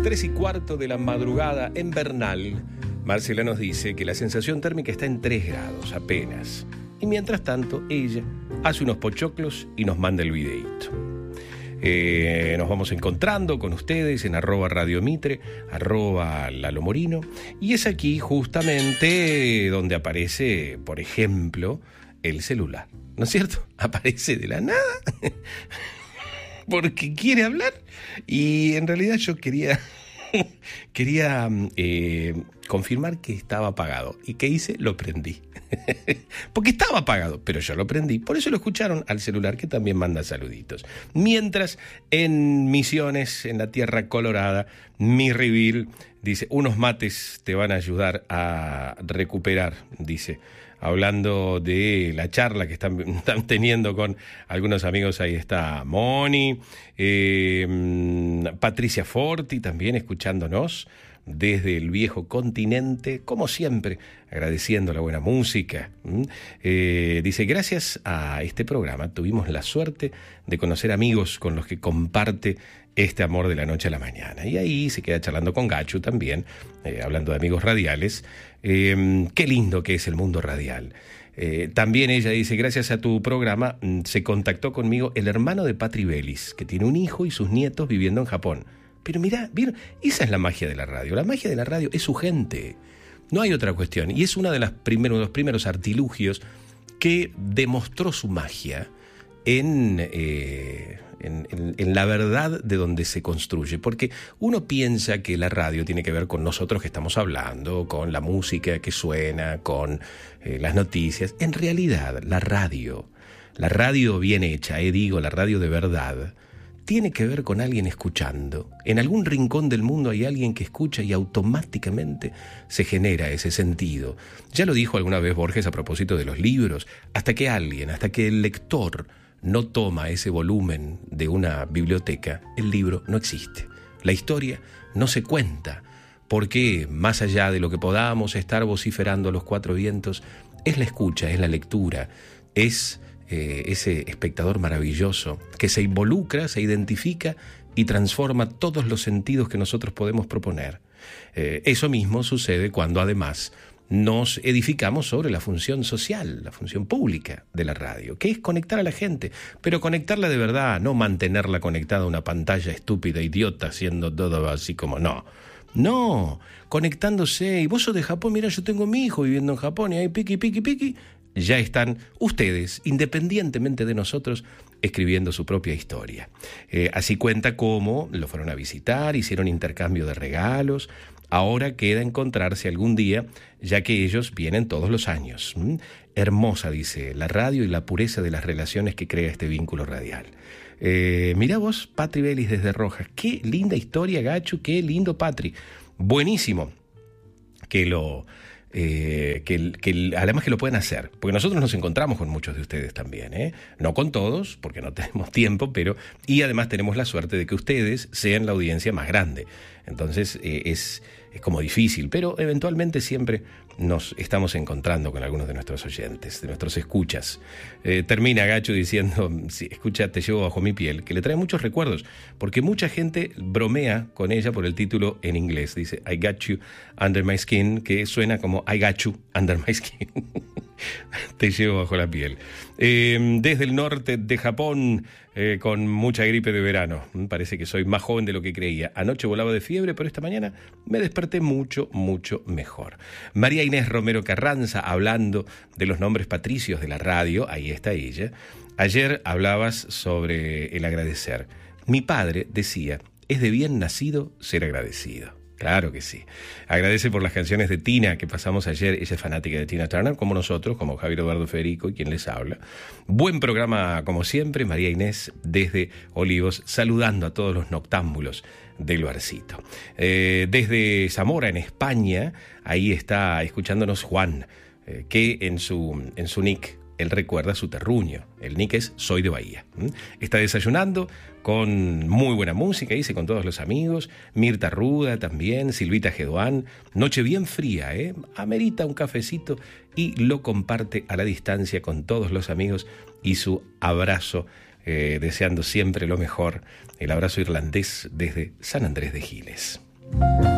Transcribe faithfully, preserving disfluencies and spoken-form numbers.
tres y cuarto de la madrugada en Bernal, Marcela nos dice que la sensación térmica está en tres grados apenas. Y mientras tanto, ella hace unos pochoclos y nos manda el videíto. Eh, nos vamos encontrando con ustedes en arroba Radio Mitre, arroba Lalo Morino. Y es aquí justamente donde aparece, por ejemplo, el celular. ¿No es cierto? Aparece de la nada. Porque quiere hablar. Y en realidad yo quería... Quería eh, confirmar que estaba apagado. ¿Y qué hice? Lo prendí. Porque estaba apagado, pero yo lo prendí. Por eso lo escucharon al celular, que también manda saluditos. Mientras, en Misiones, en la Tierra Colorada, mi reveal dice, unos mates te van a ayudar a recuperar, dice. Hablando de la charla que están, están teniendo con algunos amigos, ahí está Moni, eh, Patricia Forti también escuchándonos desde el viejo continente, como siempre, agradeciendo la buena música. Eh, dice, gracias a este programa tuvimos la suerte de conocer amigos con los que comparte este amor de la noche a la mañana. Y ahí se queda charlando con Gachu también, eh, hablando de amigos radiales. Eh, qué lindo que es el mundo radial. Eh, también ella dice, gracias a tu programa se contactó conmigo el hermano de Patri Bellis, que tiene un hijo y sus nietos viviendo en Japón. Pero mirá, ¿vieron? Esa es la magia de la radio. La magia de la radio es su gente. No hay otra cuestión. Y es uno de, las primeros, de los primeros artilugios que demostró su magia en, eh, en, en, en la verdad de donde se construye. Porque uno piensa que la radio tiene que ver con nosotros que estamos hablando, con la música que suena, con eh, las noticias. En realidad, la radio, la radio bien hecha, eh, digo, la radio de verdad, tiene que ver con alguien escuchando. En algún rincón del mundo hay alguien que escucha y automáticamente se genera ese sentido. Ya lo dijo alguna vez Borges a propósito de los libros. Hasta que alguien, hasta que el lector no toma ese volumen de una biblioteca, el libro no existe. La historia no se cuenta, porque más allá de lo que podamos estar vociferando a los cuatro vientos, es la escucha, es la lectura, es... Eh, ese espectador maravilloso que se involucra, se identifica y transforma todos los sentidos que nosotros podemos proponer. Eh, eso mismo sucede cuando además nos edificamos sobre la función social, la función pública de la radio, que es conectar a la gente, pero conectarla de verdad, no mantenerla conectada a una pantalla estúpida, idiota, haciendo todo así como no. No, conectándose. Y vos sos de Japón, mira, yo tengo mi hijo viviendo en Japón y ahí piqui, piqui, piqui. Ya están ustedes, independientemente de nosotros, escribiendo su propia historia. Eh, así cuenta cómo lo fueron a visitar, hicieron intercambio de regalos. Ahora queda encontrarse algún día, ya que ellos vienen todos los años. ¿Mm? Hermosa, dice, la radio y la pureza de las relaciones que crea este vínculo radial. Eh, mirá vos, Patri Bellis desde Rojas. Qué linda historia, Gachu, qué lindo Patri. Buenísimo que lo... Eh, que, que además que lo pueden hacer, porque nosotros nos encontramos con muchos de ustedes también, ¿eh? No con todos, porque no tenemos tiempo, pero y además tenemos la suerte de que ustedes sean la audiencia más grande. Entonces eh, es, es como difícil, pero eventualmente siempre nos estamos encontrando con algunos de nuestros oyentes, de nuestros escuchas. Eh, termina Gacho diciendo, sí, escucha, te llevo bajo mi piel, que le trae muchos recuerdos, porque mucha gente bromea con ella por el título en inglés. Dice, I got you under my skin, que suena como I got you under my skin. Te llevo bajo la piel. Eh, desde el norte de Japón, eh, con mucha gripe de verano. Parece que soy más joven de lo que creía. Anoche volaba de fiebre, pero esta mañana me desperté mucho, mucho mejor. María Inés Romero Carranza, hablando de los nombres patricios de la radio, ahí está ella. Ayer hablabas sobre el agradecer. Mi padre decía, es de bien nacido ser agradecido. Claro que sí. Agradece por las canciones de Tina que pasamos ayer. Ella es fanática de Tina Turner, como nosotros, como Javier Eduardo Federico y quien les habla. Buen programa, como siempre. María Inés desde Olivos, saludando a todos los noctámbulos del Luarcito. Eh, desde Zamora, en España, ahí está escuchándonos Juan, eh, que en su, en su nick, él recuerda su terruño. El nick es Soy de Bahía. ¿Mm? Está desayunando con muy buena música, dice, con todos los amigos. Mirta Ruda también, Silvita Gedoán. Noche bien fría, ¿eh? Amerita un cafecito y lo comparte a la distancia con todos los amigos y su abrazo, eh, deseando siempre lo mejor. El abrazo irlandés desde San Andrés de Giles.